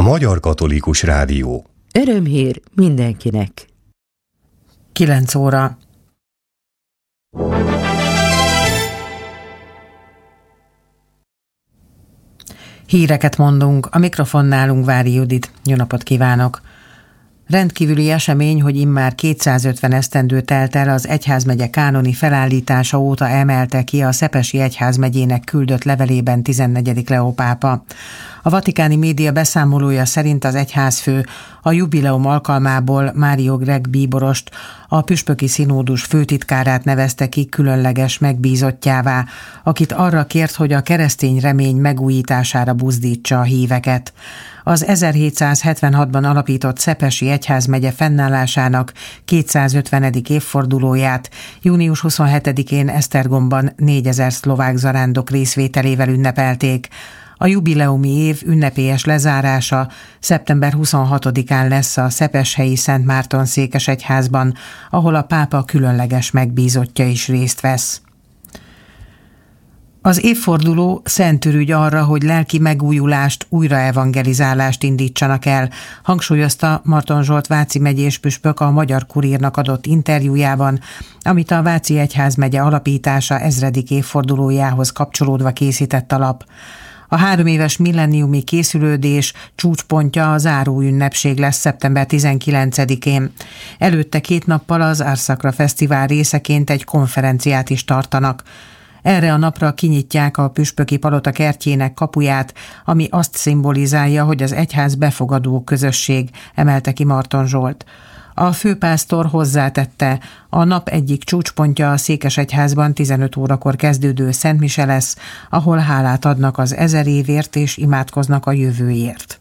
Magyar Katolikus Rádió. Örömhír mindenkinek. 9 óra. Híreket mondunk, a mikrofonnál Ungvári Judit. Jó napot kívánok! Rendkívüli esemény, hogy immár 250 esztendő telt el az egyházmegye kánoni felállítása óta, emelte ki a Szepesi egyházmegyének küldött levelében 14. Leó pápa. A vatikáni média beszámolója szerint az egyházfő a jubileum alkalmából Mário Greg bíborost, a püspöki színódus főtitkárát nevezte ki különleges megbízottjává, akit arra kért, hogy a keresztény remény megújítására buzdítsa a híveket. Az 1776-ban alapított Szepesi egyházmegye fennállásának 250. évfordulóját június 27-én Esztergomban 4000 szlovák zarándok részvételével ünnepelték. A jubileumi év ünnepélyes lezárása szeptember 26-án lesz a szepeshelyi Szent Márton székesegyházban, ahol a pápa különleges megbízottja is részt vesz. Az évforduló szentürügy arra, hogy lelki megújulást, újraevangelizálást indítsanak el, hangsúlyozta Marton Zsolt váci megyés püspök a Magyar Kurírnak adott interjújában, amit a Váci Egyházmegye alapítása 1000. évfordulójához kapcsolódva készített a lap. A 3 éves millenniumi készülődés csúcspontja a záró ünnepség lesz szeptember 19-én. Előtte 2 nappal az Árszakra Fesztivál részeként egy konferenciát is tartanak. Erre a napra kinyitják a püspöki palota kertjének kapuját, ami azt szimbolizálja, hogy az egyház befogadó közösség, emelte ki Marton Zsolt. A főpásztor hozzátette, a nap egyik csúcspontja a székesegyházban 15 órakor kezdődő szentmise lesz, ahol hálát adnak az 1000 évért és imádkoznak a jövőért.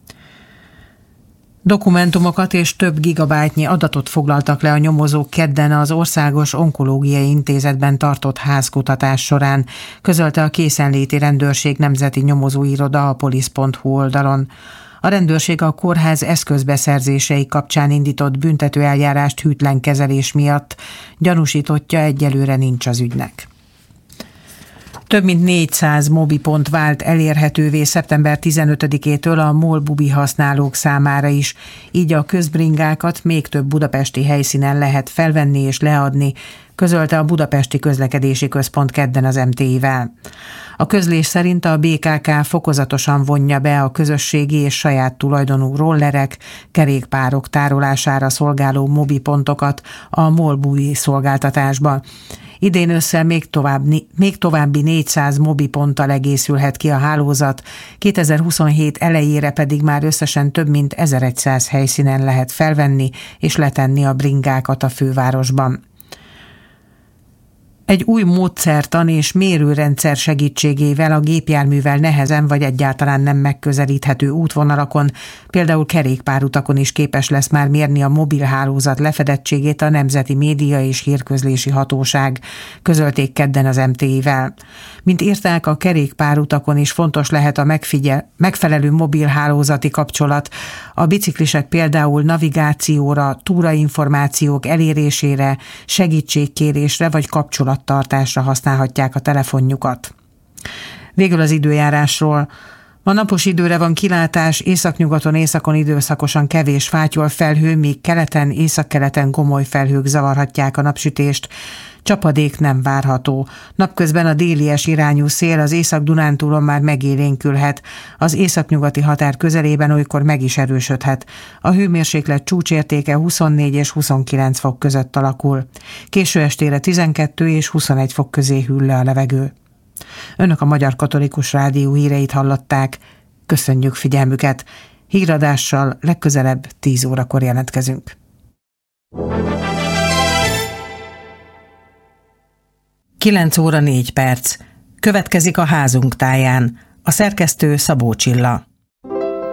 Dokumentumokat és több gigabájtnyi adatot foglaltak le a nyomozók kedden az Országos Onkológiai Intézetben tartott házkutatás során, közölte a Készenléti Rendőrség Nemzeti Nyomozóiroda a polisz.hu oldalon. A rendőrség a kórház eszközbeszerzései kapcsán indított büntetőeljárást hűtlen kezelés miatt, gyanúsítottja egyelőre nincs az ügynek. Több mint 400 mobipont vált elérhetővé szeptember 15-től a MOL bubi használók számára is, így a közbringákat még több budapesti helyszínen lehet felvenni és leadni, közölte a Budapesti Közlekedési Központ kedden az MTI-vel. A közlés szerint a BKK fokozatosan vonja be a közösségi és saját tulajdonú rollerek, kerékpárok tárolására szolgáló mobipontokat a MOL bubi szolgáltatásba. Idén ősszel még további 400 mobiponttal egészülhet ki a hálózat, 2027 elejére pedig már összesen több mint 1100 helyszínen lehet felvenni és letenni a bringákat a fővárosban. Egy új módszertan és mérőrendszer segítségével a gépjárművel nehezen vagy egyáltalán nem megközelíthető útvonalakon, például kerékpárutakon is képes lesz már mérni a mobilhálózat lefedettségét a Nemzeti Média és Hírközlési Hatóság, közölték kedden az MTI-vel. Mint írták, a kerékpárutakon is fontos lehet a megfelelő mobilhálózati kapcsolat. A biciklisek például navigációra, túrainformációk elérésére, segítségkérésre vagy kapcsolattartásra használhatják a telefonjukat. Végül az időjárásról. Ma napos időre van kilátás, északnyugaton, északon időszakosan kevés fátyol felhő, míg keleten, északkeleten gomoly felhők zavarhatják a napsütést. Csapadék nem várható. Napközben a délies irányú szél az Észak-Dunántúlon már megélénkülhet, az északnyugati határ közelében olykor meg is erősödhet. A hőmérséklet csúcsértéke 24 és 29 fok között alakul. Késő estére 12 és 21 fok közé hűl le a levegő. Önök a Magyar Katolikus Rádió híreit hallották. Köszönjük figyelmüket. Híradással legközelebb 10 órakor jelentkezünk. Kilenc óra 4 perc. Következik a Házunk táján. A szerkesztő Szabó Csilla.